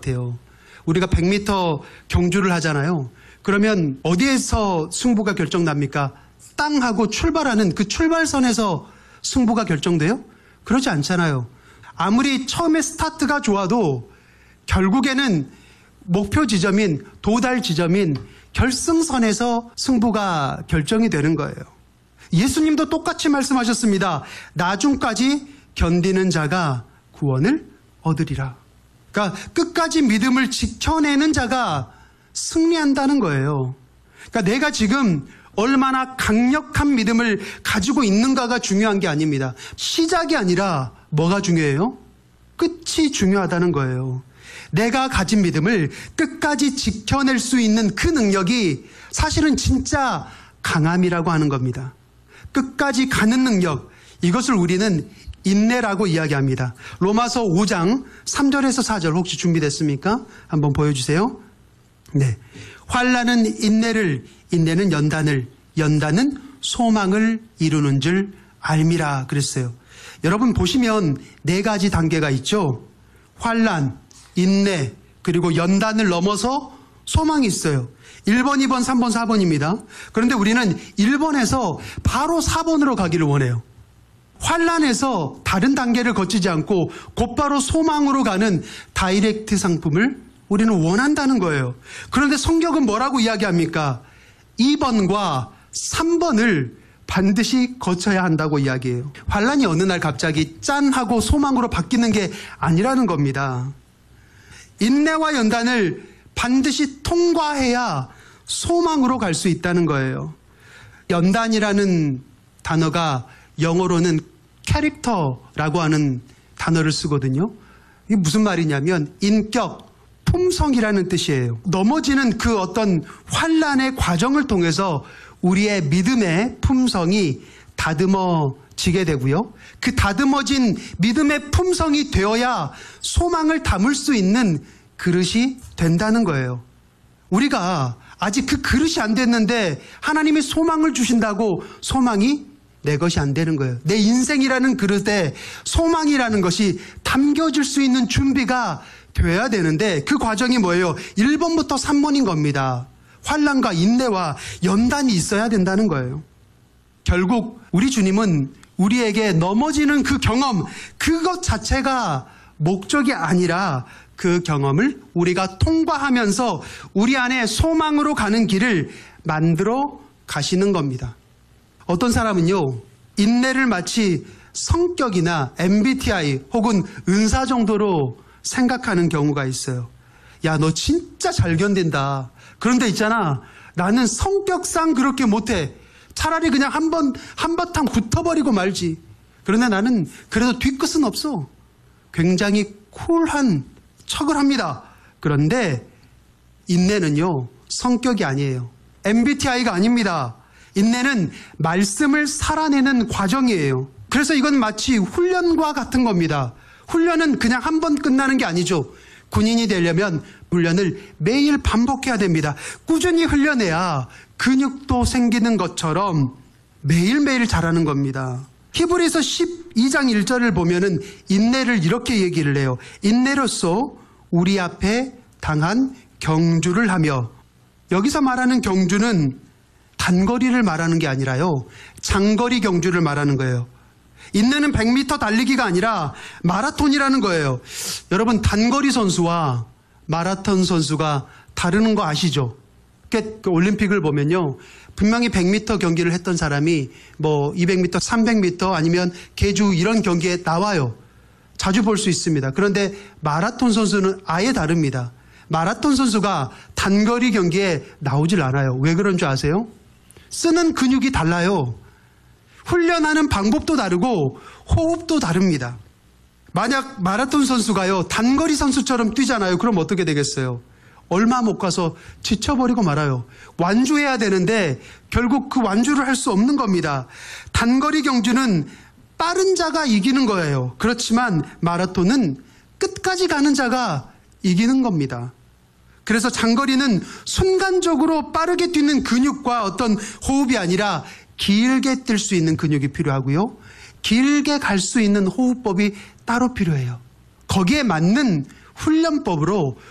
같아요. 우리가 100m 경주를 하잖아요. 그러면 어디에서 승부가 결정납니까? 땅하고 출발하는 그 출발선에서 승부가 결정돼요? 그러지 않잖아요. 아무리 처음에 스타트가 좋아도 결국에는 목표 지점인 도달 지점인 결승선에서 승부가 결정이 되는 거예요. 예수님도 똑같이 말씀하셨습니다. 나중까지 견디는 자가 구원을 얻으리라. 그러니까 끝까지 믿음을 지켜내는 자가 승리한다는 거예요. 그러니까 내가 지금 얼마나 강력한 믿음을 가지고 있는가가 중요한 게 아닙니다. 시작이 아니라 뭐가 중요해요? 끝이 중요하다는 거예요. 내가 가진 믿음을 끝까지 지켜낼 수 있는 그 능력이 사실은 진짜 강함이라고 하는 겁니다. 끝까지 가는 능력, 이것을 우리는 인내라고 이야기합니다. 로마서 5장 3절에서 4절 혹시 준비됐습니까? 한번 보여주세요. 네, 환난은 인내를, 인내는 연단을, 연단은 소망을 이루는 줄 알미라 그랬어요. 여러분 보시면 4가지 단계가 있죠. 환난, 인내, 그리고 연단을 넘어서 소망이 있어요. 1번, 2번, 3번, 4번입니다. 그런데 우리는 1번에서 바로 4번으로 가기를 원해요. 환난에서 다른 단계를 거치지 않고 곧바로 소망으로 가는 다이렉트 상품을 우리는 원한다는 거예요. 그런데 성경은 뭐라고 이야기합니까? 2번과 3번을 반드시 거쳐야 한다고 이야기해요. 환난이 어느 날 갑자기 짠 하고 소망으로 바뀌는 게 아니라는 겁니다. 인내와 연단을 반드시 통과해야 소망으로 갈 수 있다는 거예요. 연단이라는 단어가 영어로는 캐릭터라고 하는 단어를 쓰거든요. 이게 무슨 말이냐면 인격, 품성이라는 뜻이에요. 넘어지는 그 어떤 환난의 과정을 통해서 우리의 믿음의 품성이 다듬어지게 되고요. 그 다듬어진 믿음의 품성이 되어야 소망을 담을 수 있는 그릇이 된다는 거예요. 우리가 아직 그 그릇이 안 됐는데 하나님이 소망을 주신다고 소망이 내 것이 안 되는 거예요. 내 인생이라는 그릇에 소망이라는 것이 담겨질 수 있는 준비가 돼야 되는데 그 과정이 뭐예요? 1번부터 3번인 겁니다. 환난과 인내와 연단이 있어야 된다는 거예요. 결국 우리 주님은 우리에게 넘어지는 그 경험, 그것 자체가 목적이 아니라 그 경험을 우리가 통과하면서 우리 안에 소망으로 가는 길을 만들어 가시는 겁니다. 어떤 사람은요, 인내를 마치 성격이나 MBTI 혹은 은사 정도로 생각하는 경우가 있어요. 야, 너 진짜 잘 견딘다. 그런데 있잖아, 나는 성격상 그렇게 못해. 차라리 그냥 한바탕 붙어버리고 말지. 그런데 나는 그래도 뒤끝은 없어. 굉장히 쿨한 척을 합니다. 그런데 인내는요, 성격이 아니에요. MBTI가 아닙니다. 인내는 말씀을 살아내는 과정이에요. 그래서 이건 마치 훈련과 같은 겁니다. 훈련은 그냥 한 번 끝나는 게 아니죠. 군인이 되려면 훈련을 매일 반복해야 됩니다. 꾸준히 훈련해야 근육도 생기는 것처럼 매일매일 잘하는 겁니다. 히브리서 12장 1절을 보면은 인내를 이렇게 얘기를 해요. 인내로써 우리 앞에 당한 경주를 하며, 여기서 말하는 경주는 단거리를 말하는 게 아니라요, 장거리 경주를 말하는 거예요. 인내는 100m 달리기가 아니라 마라톤이라는 거예요. 여러분, 단거리 선수와 마라톤 선수가 다르는 거 아시죠? 그 올림픽을 보면요, 분명히 100m 경기를 했던 사람이 뭐 200m, 300m 아니면 계주 이런 경기에 나와요. 자주 볼 수 있습니다. 그런데 마라톤 선수는 아예 다릅니다. 마라톤 선수가 단거리 경기에 나오질 않아요. 왜 그런 줄 아세요? 쓰는 근육이 달라요. 훈련하는 방법도 다르고 호흡도 다릅니다. 만약 마라톤 선수가요, 단거리 선수처럼 뛰잖아요. 그럼 어떻게 되겠어요? 얼마 못 가서 지쳐버리고 말아요. 완주해야 되는데 결국 그 완주를 할 수 없는 겁니다. 단거리 경주는 빠른 자가 이기는 거예요. 그렇지만 마라톤은 끝까지 가는 자가 이기는 겁니다. 그래서 장거리는 순간적으로 빠르게 뛰는 근육과 어떤 호흡이 아니라 길게 뛸 수 있는 근육이 필요하고요, 길게 갈 수 있는 호흡법이 따로 필요해요. 거기에 맞는 훈련법으로